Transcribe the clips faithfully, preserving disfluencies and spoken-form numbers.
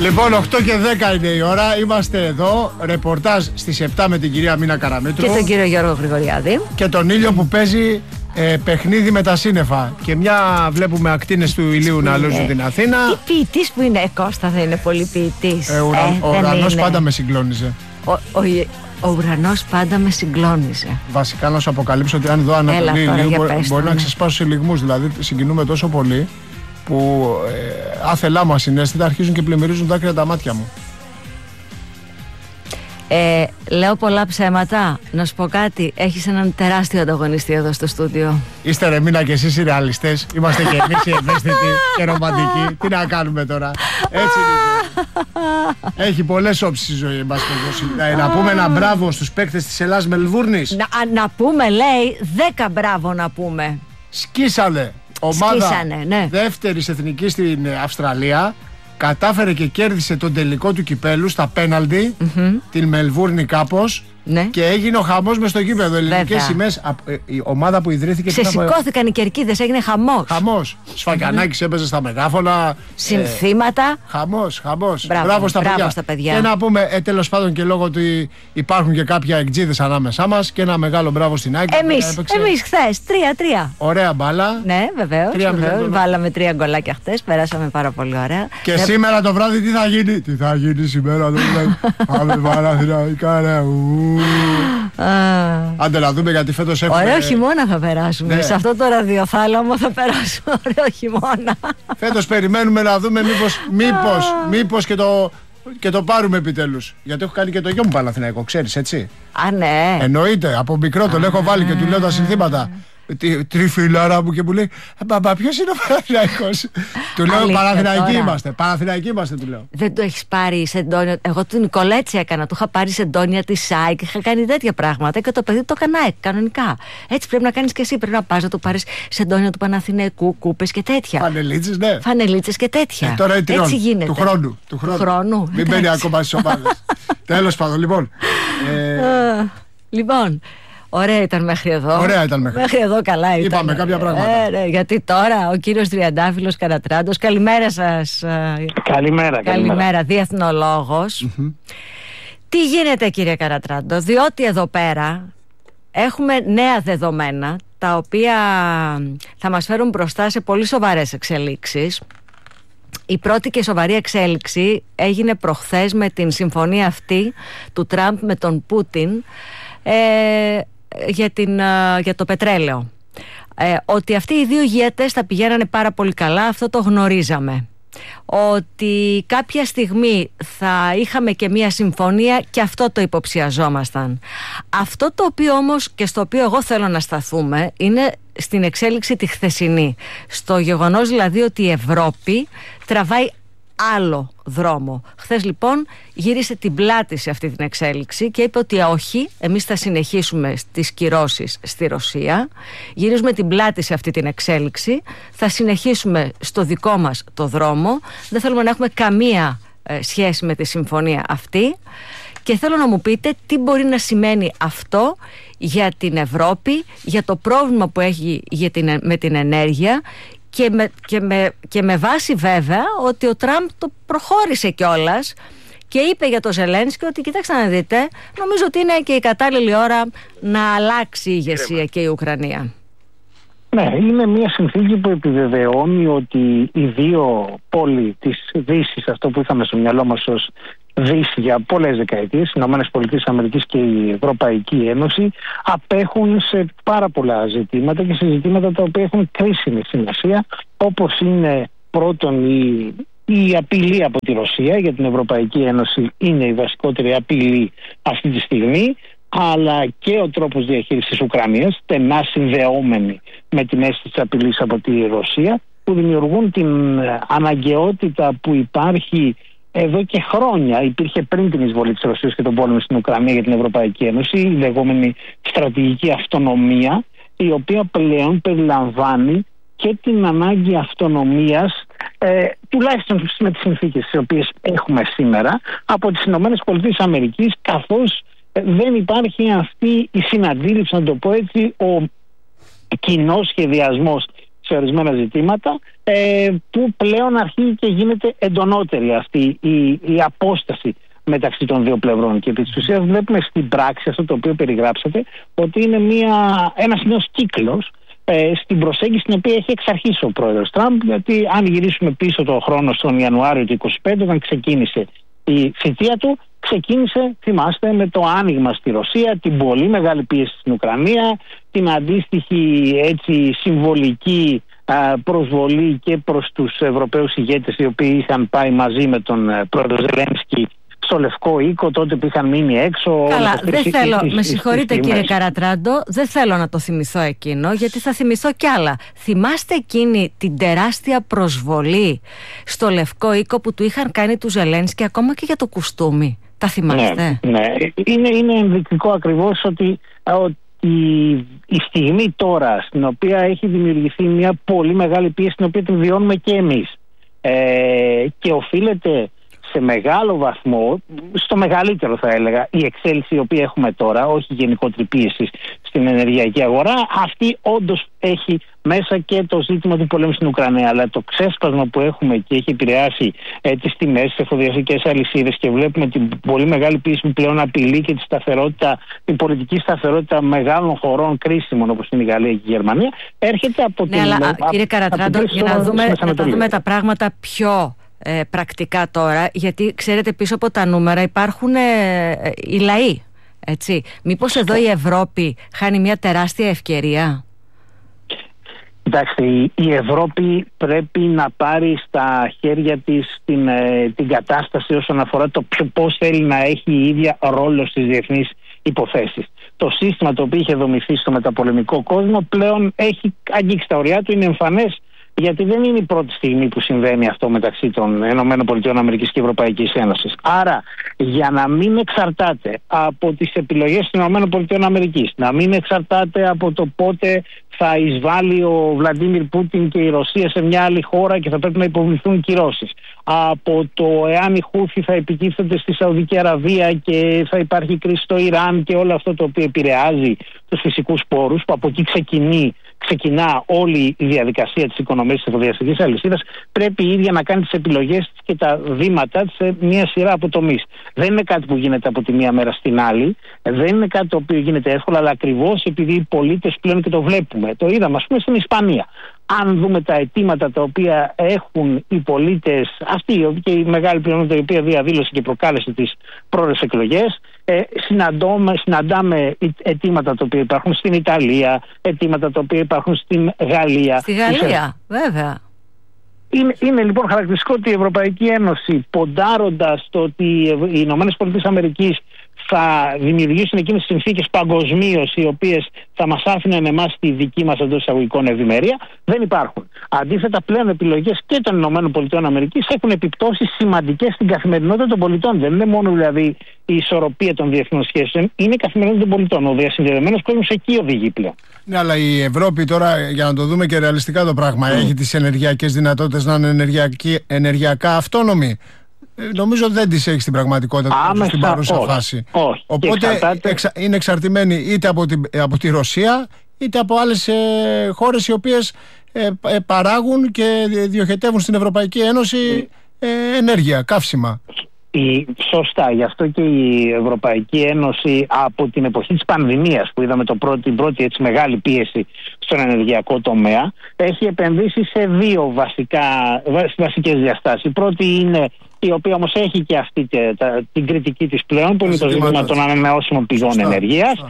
Λοιπόν, οκτώ και δέκα είναι η ώρα. Είμαστε εδώ. Ρεπορτάζ στις επτά με την κυρία Μίνα Καραμήτρου. Και τον κύριο Γιώργο Γρηγοριάδη. Και τον ήλιο που παίζει ε, παιχνίδι με τα σύννεφα. Και μια βλέπουμε ακτίνες του ηλίου να λούζουν την Αθήνα. Τι ποιητής που είναι, Κώστα, δεν είναι πολύ ποιητής. Ε, ουρα, ε, ο ουρανός πάντα με συγκλώνιζε. Ο, ο, ο ουρανός πάντα με συγκλώνιζε. Βασικά να σου αποκαλύψω ότι αν δω Ανατολή ηλίου μπορεί, μπορεί να ξεσπάσω σε λιγμούς. Δηλαδή συγκινούμε τόσο πολύ που ε, άθελά μου ασυναίσθητα αρχίζουν και πλημμυρίζουν δάκρυα τα μάτια μου. Ε, λέω πολλά ψέματα. Να σου πω κάτι. Έχεις έναν τεράστιο ανταγωνιστή εδώ στο στούντιο. Είστε ρε Μίνα και εσείς οι ρεαλιστές. Είμαστε και εμείς οι ευαίσθητοι και ρομαντικοί. Τι να κάνουμε τώρα. Έτσι είναι. Έχει πολλές όψεις η ζωή. Να, να πούμε ένα μπράβο στους παίκτες της Ελλάς Μελβούρνης. Να, να πούμε, λέει, δέκα μπράβο να πούμε. Σκίσανε. Ομάδα Σκίσανε, ναι. δεύτερης εθνικής στην Αυστραλία. Κατάφερε και κέρδισε τον τελικό του κυπέλου στα πέναλτι, mm-hmm. την Μελβούρνη κάπως, ναι. Και έγινε ο χαμός μες στο γήπεδο. Ελληνικές σημαίες, η ομάδα που ιδρύθηκε. Ξεσηκώθηκαν από... οι κερκίδες, έγινε χαμός. Χαμός. Σφακιανάκης mm-hmm. έπαιζε στα μεγάφωνα. Συνθήματα. Ε, χαμός, χαμός. Μπράβο, μπράβο, στα, μπράβο παιδιά. στα παιδιά. Και να πούμε, ε, τέλος πάντων, και λόγω ότι υπάρχουν και κάποια εκτζίδες ανάμεσά μας, και ένα μεγάλο μπράβο στην Άκη. Εμείς, εμείς χθες, τρία τρία. Ωραία μπάλα. Ναι, βεβαίως. βεβαίως. Βάλαμε τρία γκολάκια χθες, περάσαμε πάρα πολύ ωραία. Και ναι. Σήμερα το βράδυ τι θα γίνει. Τι θα γίνει σήμερα το βράδυ. Πάμε Παναθηναϊκά, ρε. Άντε να δούμε, γιατί φέτος έχουμε. Ωραίο χειμώνα θα περάσουμε. Ναι. Σε αυτό το ραδιοθάλαμο θα περάσουμε ωραίο χειμώνα. Φέτος περιμένουμε να δούμε μήπως, μήπως, μήπως και το, και το πάρουμε επιτέλους. Γιατί έχω κάνει και το γιο μου Παναθηναϊκό, ξέρεις, έτσι. Α, ναι. Εννοείται, από μικρό τον έχω βάλει και του λέω τα συνθήματα. Τριφυλάρα μου, και μου λέει, μπαμπά, ποιος είναι ο Παναθηναϊκός? Του λέω, Παναθηναϊκοί είμαστε. Παναθηναϊκοί είμαστε, του λέω. Δεν το έχεις πάρει σε εντόνια? Εγώ του Νικολέτσι έκανα. Του είχα πάρει σε εντόνια τη ΣΑΙΚ. Είχα κάνει τέτοια πράγματα και το παιδί το έκανα κανονικά. Έτσι πρέπει να κάνεις και εσύ. Πρέπει να πας να του πάρεις σε εντόνια του Παναθηναϊκού, κούπες και τέτοια. Φανελίτσες, ναι. Φανελίτσες και τέτοια. Ε, τώρα είναι τριών. Έτσι γίνεται. Του χρόνου. Του χρόνου. χρόνου. Μην μπαίνει ακόμα στις ομάδες. Τέλος πάντων, λοιπόν. Ε... Λοιπόν. Ωραία ήταν μέχρι εδώ. Ωραία ήταν μέχρι, μέχρι εδώ. Καλά ήταν. Είπαμε κάποια πράγματα. Ε, ναι, γιατί τώρα ο κύριος Τριαντάφυλλος Καρατράντος, καλημέρα σας. Καλημέρα. Καλημέρα, διεθνολόγος. Mm-hmm. Τι γίνεται, κύριε Καρατράντο? Διότι εδώ πέρα έχουμε νέα δεδομένα, τα οποία θα μας φέρουν μπροστά σε πολύ σοβαρές εξελίξεις. Η πρώτη και σοβαρή εξέλιξη έγινε προχθές με την συμφωνία αυτή του Τραμπ με τον Πούτιν, ε, για, την, για το πετρέλαιο. Ε, ότι αυτοί οι δύο ηγέτες θα πηγαίνανε πάρα πολύ καλά, αυτό το γνωρίζαμε. Ότι κάποια στιγμή θα είχαμε και μία συμφωνία, και αυτό το υποψιαζόμασταν. Αυτό το οποίο όμως, και στο οποίο εγώ θέλω να σταθούμε, είναι στην εξέλιξη τη χθεσινή. Στο γεγονός δηλαδή ότι η Ευρώπη τραβάει άλλο δρόμο. Χθες λοιπόν γύρισε την πλάτη σε αυτή την εξέλιξη και είπε ότι όχι, εμείς θα συνεχίσουμε στις κυρώσεις στη Ρωσία, γυρίζουμε την πλάτη σε αυτή την εξέλιξη, θα συνεχίσουμε στο δικό μας το δρόμο, δεν θέλουμε να έχουμε καμία ε, σχέση με τη συμφωνία αυτή, και θέλω να μου πείτε τι μπορεί να σημαίνει αυτό για την Ευρώπη, για το πρόβλημα που έχει για την, με την ενέργεια, Και με, και, με, και με βάση βέβαια ότι ο Τραμπ το προχώρησε κιόλας και είπε για το Ζελένσκι ότι κοιτάξτε να δείτε, νομίζω ότι είναι και η κατάλληλη ώρα να αλλάξει η ηγεσία και η Ουκρανία. Ναι, είναι μια συνθήκη που επιβεβαιώνει ότι οι δύο πόλοι της Δύσης, αυτό που είχαμε στο μυαλό μας ως Δύση για πολλές δεκαετίες, οι Ηνωμένες Πολιτείες Αμερικής και η Ευρωπαϊκή Ένωση, απέχουν σε πάρα πολλά ζητήματα και σε ζητήματα τα οποία έχουν κρίσιμη σημασία, όπως είναι πρώτον η, η απειλή από τη Ρωσία. Για την Ευρωπαϊκή Ένωση είναι η βασικότερη απειλή αυτή τη στιγμή, αλλά και ο τρόπος διαχείρισης της Ουκρανίας, στενά συνδεόμενοι με την αίσθηση της απειλής από τη Ρωσία, που δημιουργούν την αναγκαιότητα που υπάρχει εδώ και χρόνια, υπήρχε πριν την εισβολή της Ρωσίας και τον πόλεμο στην Ουκρανία για την Ευρωπαϊκή Ένωση, η λεγόμενη στρατηγική αυτονομία, η οποία πλέον περιλαμβάνει και την ανάγκη αυτονομίας, ε, τουλάχιστον με τις συνθήκες τις οποίες έχουμε σήμερα, από τις Ηνωμένες Πολιτείες Αμερικής, καθώς ε, δεν υπάρχει αυτή η συναντήληψη, να το πω έτσι, ο κοινός σχεδιασμός σε ορισμένα ζητήματα, ε, που πλέον αρχίζει και γίνεται εντονότερη αυτή η, η απόσταση μεταξύ των δύο πλευρών. Και επί της ουσίας βλέπουμε στην πράξη αυτό το οποίο περιγράψατε, ότι είναι μια, ένας νέος κύκλος ε, στην προσέγγιση την οποία έχει εξαρχίσει ο πρόεδρος Τραμπ, γιατί αν γυρίσουμε πίσω το χρόνο στον Ιανουάριο του είκοσι πέντε, όταν ξεκίνησε η θητεία του, ξεκίνησε, θυμάστε, με το άνοιγμα στη Ρωσία, την πολύ μεγάλη πίεση στην Ουκρανία, την αντίστοιχη έτσι συμβολική α, προσβολή και προς τους Ευρωπαίους ηγέτες, οι οποίοι είχαν πάει μαζί με τον πρόεδρο Ζελένσκι στο Λευκό Οίκο, τότε που είχαν μείνει έξω. Καλά, δεν θέλω, με συγχωρείτε κύριε Καρατράντο, δεν θέλω να το θυμηθώ εκείνο, γιατί θα θυμηθώ κι άλλα. Θυμάστε εκείνη την τεράστια προσβολή στο Λευκό Οίκο που του είχαν κάνει του Ζελένσκι, ακόμα και για το κουστούμι? Τα θυμάστε? Ναι, ναι. Είναι, είναι ενδεικτικό ακριβώς ότι, ότι η στιγμή τώρα στην οποία έχει δημιουργηθεί μια πολύ μεγάλη πίεση, την οποία την βιώνουμε και εμείς, ε, και οφείλεται σε μεγάλο βαθμό, στο μεγαλύτερο θα έλεγα, η εξέλιξη η οποία έχουμε τώρα, όχι γενικότερη πίεση στην ενεργειακή αγορά, αυτή όντως έχει μέσα και το ζήτημα του πολέμου στην Ουκρανία. Αλλά το ξέσπασμα που έχουμε και έχει επηρεάσει ε, τις τιμές, τις εφοδιαστικές αλυσίδες, και βλέπουμε την πολύ μεγάλη πίεση που πλέον απειλεί και τη σταθερότητα, την πολιτική σταθερότητα μεγάλων χωρών κρίσιμων όπως είναι η Γαλλία και η Γερμανία, έρχεται από ναι, την. Αλλά, α, κύριε Καρατράντο, για να δούμε, να τα δούμε τα πράγματα πιο Ε, πρακτικά τώρα, γιατί ξέρετε πίσω από τα νούμερα υπάρχουν ε, ε, οι λαοί, έτσι. Μήπως εδώ η Ευρώπη χάνει μια τεράστια ευκαιρία? Κοιτάξτε, η Ευρώπη πρέπει να πάρει στα χέρια της την, ε, την κατάσταση όσον αφορά το πώς θέλει να έχει η ίδια ρόλο στις διεθνείς υποθέσεις. Το σύστημα το οποίο είχε δομηθεί στο μεταπολεμικό κόσμο πλέον έχει αγγίξει τα ωριά του, είναι εμφανές. Γιατί δεν είναι η πρώτη στιγμή που συμβαίνει αυτό μεταξύ των ΗΠΑ και Ευρωπαϊκής Ένωσης. Άρα, για να μην εξαρτάται από τις επιλογές των ΗΠΑ, να μην εξαρτάται από το πότε θα εισβάλλει ο Βλαντίμιρ Πούτιν και η Ρωσία σε μια άλλη χώρα και θα πρέπει να υποβληθούν κυρώσεις, από το εάν οι Χούθι θα επιτίθενται στη Σαουδική Αραβία και θα υπάρχει κρίση στο Ιράν και όλο αυτό το οποίο επηρεάζει τους φυσικούς πόρους, που από εκεί ξεκινεί ξεκινά όλη η διαδικασία της οικονομίας της εφοδιαστικής αλυσίδας, πρέπει η ίδια να κάνει τις επιλογές της και τα βήματά της σε μια σειρά από τομείς. Δεν είναι κάτι που γίνεται από τη μία μέρα στην άλλη, δεν είναι κάτι το οποίο γίνεται εύκολα, αλλά ακριβώς επειδή οι πολίτες πλέον, και το βλέπουμε, το είδαμε ας πούμε στην Ισπανία. Αν δούμε τα αιτήματα τα οποία έχουν οι πολίτες, αυτή και η μεγάλη πλειονότητα η οποία διαδήλωσε και προκάλεσε τις πρόορες εκλογές, ε, συναντάμε αιτήματα τα οποία υπάρχουν στην Ιταλία, αιτήματα τα οποία υπάρχουν στην Γαλλία. Στη Γαλλία, βέβαια. Είναι, είναι λοιπόν χαρακτηριστικό ότι η Ευρωπαϊκή Ένωση, ποντάροντας το ότι οι Ηνωμένες Πολιτείες Αμερικής θα δημιουργήσουν εκείνες τις συνθήκες παγκοσμίως οι οποίες θα μας άφηναν εμάς τη δική μας εντός εισαγωγικών ευημερία, δεν υπάρχουν. Αντίθετα, πλέον επιλογές και των ΗΠΑ έχουν επιπτώσεις σημαντικές στην καθημερινότητα των πολιτών. Δεν είναι μόνο δηλαδή η ισορροπία των διεθνών σχέσεων, είναι η καθημερινότητα των πολιτών. Ο διασυνδεδεμένος κόσμος εκεί οδηγεί πλέον. Ναι, αλλά η Ευρώπη τώρα, για να το δούμε και ρεαλιστικά το πράγμα, mm. έχει τις ενεργειακές δυνατότητες να είναι ενεργειακά αυτόνομη? Νομίζω δεν τις έχει στην πραγματικότητα. Άμεσα, στην παρούσα όχι, φάση. Όχι. Οπότε εξα, είναι εξαρτημένη είτε από τη, από τη Ρωσία είτε από άλλες ε, χώρες οι οποίες ε, ε, παράγουν και διοχετεύουν στην Ευρωπαϊκή Ένωση ε, ενέργεια, καύσιμα. Η, σωστά, γι' αυτό και η Ευρωπαϊκή Ένωση από την εποχή της πανδημίας που είδαμε το πρώτη, την πρώτη έτσι μεγάλη πίεση στον ενεργειακό τομέα, έχει επενδύσει σε δύο βασικά, βασικές διαστάσεις. Η πρώτη είναι, η οποία όμως έχει και αυτή τα, την κριτική της πλέον, που είναι το ζήτημα των ανανεώσιμων πηγών σωστά, ενεργείας, σωστά.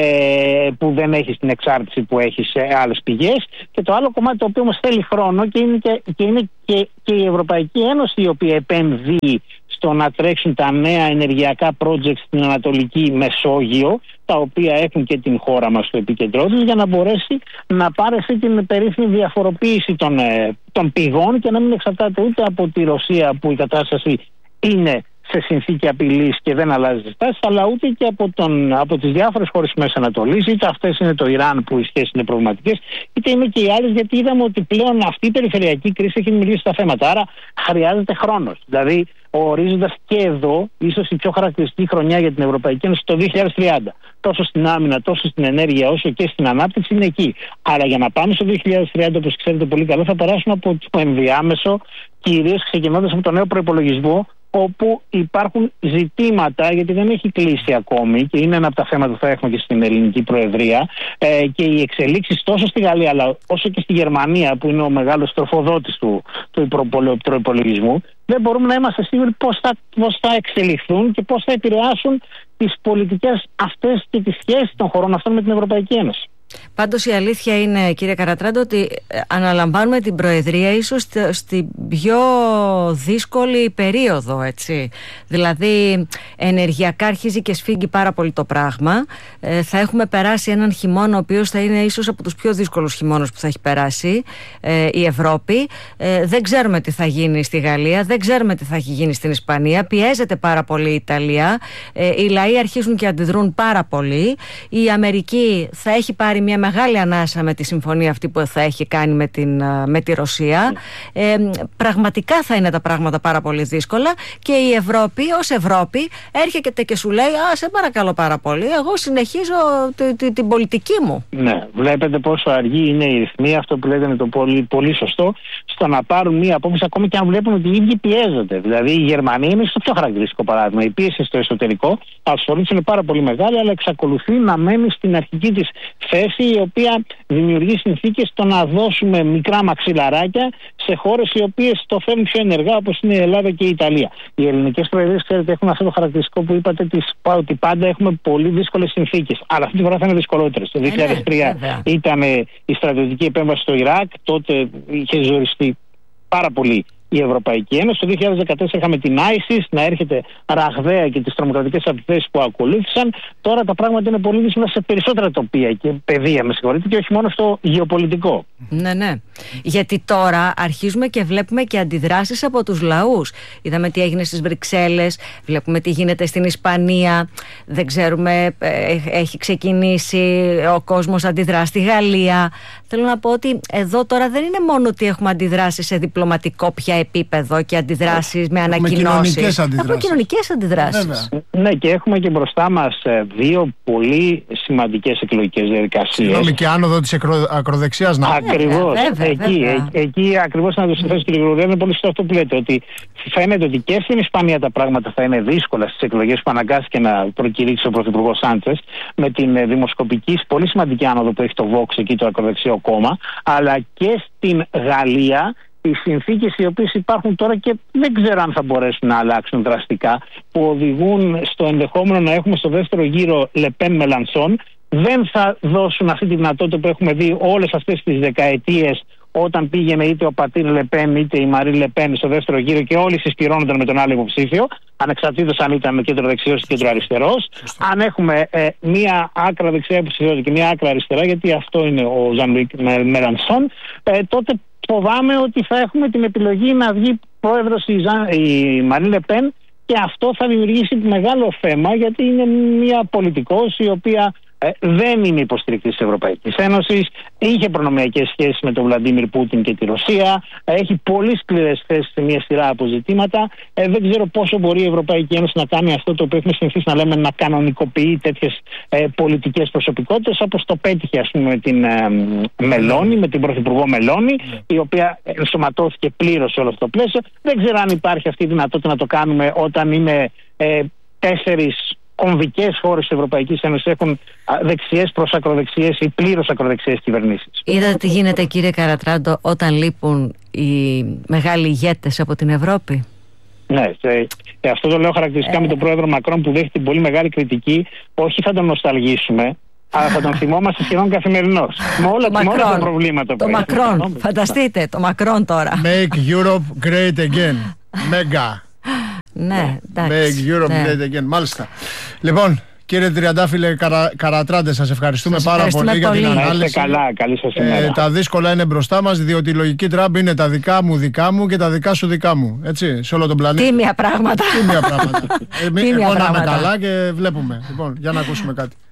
Ε, που δεν έχει την εξάρτηση που έχει σε άλλες πηγές. Και το άλλο κομμάτι το οποίο όμως θέλει χρόνο και είναι και, και, είναι και, και η Ευρωπαϊκή Ένωση η οποία επενδύει στο να τρέξουν τα νέα ενεργειακά projects στην Ανατολική Μεσόγειο, τα οποία έχουν και την χώρα μας στο επίκεντρό τους, για να μπορέσει να πάρει αυτή την περίφημη διαφοροποίηση των, των πηγών και να μην εξαρτάται ούτε από τη Ρωσία, που η κατάσταση είναι σε συνθήκη απειλής και δεν αλλάζει τη στάση, αλλά ούτε και από, τον, από τις διάφορες χώρες της Μέσης Ανατολής, είτε αυτές είναι το Ιράν που οι σχέσεις είναι προβληματικές, είτε είναι και οι άλλες, γιατί είδαμε ότι πλέον αυτή η περιφερειακή κρίση έχει δημιουργήσει τα θέματα. Άρα χρειάζεται χρόνος. Δηλαδή, ο ορίζοντας και εδώ, ίσως η πιο χαρακτηριστική χρονιά για την Ευρωπαϊκή Ένωση, το δύο χιλιάδες τριάντα. Τόσο στην άμυνα, τόσο στην ενέργεια, όσο και στην ανάπτυξη είναι εκεί. Άρα για να πάμε στο δύο χιλιάδες τριάντα, όπως ξέρετε πολύ καλά, θα περάσουμε από το ενδιάμεσο, κυρίως ξεκινώντας από το νέο προϋπολογισμό, όπου υπάρχουν ζητήματα, γιατί δεν έχει κλείσει ακόμη και είναι ένα από τα θέματα που θα έχουμε και στην ελληνική προεδρία, ε, και οι εξελίξεις τόσο στη Γαλλία αλλά όσο και στη Γερμανία, που είναι ο μεγάλος τροφοδότης του, του προϋπολογισμού, δεν μπορούμε να είμαστε σίγουροι πώς θα, πώς θα εξελιχθούν και πώς θα επηρεάσουν τις πολιτικές αυτές και τις σχέσεις των χωρών αυτών με την Ευρωπαϊκή Ένωση. Πάντως η αλήθεια είναι, κύριε Καρατράντο, ότι αναλαμβάνουμε την Προεδρία ίσως στην πιο δύσκολη περίοδο, έτσι. Δηλαδή ενεργειακά αρχίζει και σφίγγει πάρα πολύ το πράγμα. ε, Θα έχουμε περάσει έναν χειμώνα ο οποίος θα είναι ίσως από τους πιο δύσκολους χειμώνες που θα έχει περάσει ε, η Ευρώπη. ε, Δεν ξέρουμε τι θα γίνει στη Γαλλία, δεν ξέρουμε τι θα έχει γίνει στην Ισπανία. Πιέζεται πάρα πολύ η Ιταλία, ε, οι λαοί αρχίζουν και αντιδρούν πάρα πολύ. Η Αμερική θα έχει πάρει μια μεγάλη ανάσα με τη συμφωνία αυτή που θα έχει κάνει με, την, με τη Ρωσία. Ε, πραγματικά θα είναι τα πράγματα πάρα πολύ δύσκολα και η Ευρώπη ως Ευρώπη έρχεται και σου λέει «Α, σε παρακαλώ πάρα πολύ, εγώ συνεχίζω τη, τη, την πολιτική μου». Ναι, βλέπετε πόσο αργή είναι η ρυθμή, αυτό που λέτε είναι το πολύ, πολύ σωστό, στο να πάρουν μια απόφαση, ακόμη και αν βλέπουν ότι οι ίδιοι πιέζονται. Δηλαδή η Γερμανία είναι στο πιο χαρακτηριστικό παράδειγμα. Η πίεση στο εσωτερικό ασφαλώς είναι πάρα πολύ μεγάλη, αλλά εξακολουθεί να μένει στην αρχική της θέση, η οποία δημιουργεί συνθήκες στο να δώσουμε μικρά μαξιλαράκια σε χώρες οι οποίες το φέρνουν πιο ενεργά, όπως είναι η Ελλάδα και η Ιταλία. Οι ελληνικές προεδρίες, ξέρετε, έχουν αυτό το χαρακτηριστικό που είπατε, τις, ότι πάντα έχουμε πολύ δύσκολες συνθήκες. Αλλά αυτή τη φορά θα είναι δυσκολότερες. Το δύο χιλιάδες τρία ε, ήταν η στρατιωτική επέμβαση στο Ιράκ, τότε είχε ζοριστεί πάρα πολύ η Ευρωπαϊκή Ένωση. Το δύο χιλιάδες δεκατέσσερα είχαμε την ISIS να έρχεται ραγδαία και τις τρομοκρατικές επιθέσεις που ακολούθησαν. Τώρα τα πράγματα είναι πολύ δύσκολα σε περισσότερα τοπία και πεδία, με συγχωρείτε, και όχι μόνο στο γεωπολιτικό. Ναι, ναι. Γιατί τώρα αρχίζουμε και βλέπουμε και αντιδράσεις από τους λαούς. Είδαμε τι έγινε στις Βρυξέλλες, βλέπουμε τι γίνεται στην Ισπανία, δεν ξέρουμε, έχει ξεκινήσει ο κόσμος αντιδρά στη Γαλλία. Θέλω να πω ότι εδώ τώρα δεν είναι μόνο ότι έχουμε αντιδράσεις σε διπλωματικό πια επίπεδο και αντιδράσεις με ανακοινώσεις. Έχουμε κοινωνικές αντιδράσεις. Ναι, και έχουμε και μπροστά μας δύο πολύ σημαντικές εκλογικές διαδικασίες. Συγγνώμη, και άνοδο της ακροδεξιάς να πούμε. Ακριβώς. Εκεί, εκεί ακριβώς να το συνθέσω, κύριε Γρηγορίου, είναι πολύ σωστό αυτό που λέτε, ότι φαίνεται ότι και στην Ισπανία τα πράγματα θα είναι δύσκολα στις εκλογές που αναγκάστηκε να προκηρύξει ο πρωθυπουργός Σάντσες, με την δημοσκοπική πολύ σημαντική άνοδο που έχει το Vox, εκεί το ακροδεξιό κόμμα, αλλά και στην Γαλλία οι συνθήκες οι οποίες υπάρχουν τώρα και δεν ξέρω αν θα μπορέσουν να αλλάξουν δραστικά, που οδηγούν στο ενδεχόμενο να έχουμε στο δεύτερο γύρο Λεπέν Μελανσόν, δεν θα δώσουν αυτή τη δυνατότητα που έχουμε δει όλες αυτές τις δεκαετίες, όταν πήγαινε είτε ο Πατήρ Λεπέν είτε η Μαρή Λεπέν στο δεύτερο γύρο και όλοι συσπηρώνονταν με τον άλλο υποψήφιο, ανεξαρτήτως αν ήταν κέντρο δεξιός ή κέντρο αριστερός. Αν έχουμε ε, μία άκρα δεξιά υποψηφιότητα και μία άκρα αριστερά, γιατί αυτό είναι ο Ζαν-Λουίκ Μελανσόν, ε, τότε φοβάμαι ότι θα έχουμε την επιλογή να βγει πρόεδρος η, η Μαρή Λεπέν, και αυτό θα δημιουργήσει μεγάλο θέμα, γιατί είναι μια πολιτικός η οποία ε, δεν είναι υποστηρικτής της Ευρωπαϊκής Ένωσης, είχε προνομιακές σχέσεις με τον Βλαντίμιρ Πούτιν και τη Ρωσία, ε, έχει πολύ σκληρές θέσεις σε μια σειρά αποζητήματα. Ε, δεν ξέρω πόσο μπορεί η Ευρωπαϊκή Ένωση να κάνει αυτό το οποίο έχουμε συνηθίσει να λέμε, να κανονικοποιεί τέτοιες ε, πολιτικές προσωπικότητες, όπως το πέτυχε, ας πούμε, με την ε, Μελώνη, με την Πρωθυπουργό Μελώνη, η οποία ενσωματώθηκε πλήρως σε όλο αυτό το πλαίσιο. Δεν ξέρω αν υπάρχει αυτή η δυνατότητα να το κάνουμε όταν είναι ε, τέσσερις κομβικές χώρες της Ευρωπαϊκής Ένωσης έχουν δεξιές προς ακροδεξιές ή πλήρως ακροδεξιές κυβερνήσεις. Είδατε τι γίνεται, κύριε Καρατράντο, όταν λείπουν οι μεγάλοι ηγέτες από την Ευρώπη? Ναι, και, και αυτό το λέω χαρακτηριστικά ε... με τον πρόεδρο Μακρόν, που δέχεται πολύ μεγάλη κριτική. Όχι θα τον νοσταλγήσουμε, αλλά θα τον θυμόμαστε σχεδόν καθημερινώς. Με όλα, με όλα τα προβλήματα που το έχει. Το Μακρόν, φανταστείτε, το Μακρόν τώρα. Make Europe great again. Mega. Ναι, εντάξει. Make Europe ναι. great again. Μάλιστα. Λοιπόν, Κύριε Τριαντάφυλλε Καρα, Καρατράντε, σας ευχαριστούμε σας πάρα ευχαριστούμε πολύ, πολύ για την ανάλυση. Είστε καλά, καλή σας ημέρα. Ε, τα δύσκολα είναι μπροστά μας, διότι η λογική Τραμπ είναι τα δικά μου δικά μου και τα δικά σου δικά μου. Έτσι, σε όλο τον πλανήτη. Τίμια πράγματα. Τίμια πράγματα. ε, Τίμια εγώ να είμαι πράγματα. καλά και βλέπουμε. Λοιπόν, για να ακούσουμε κάτι.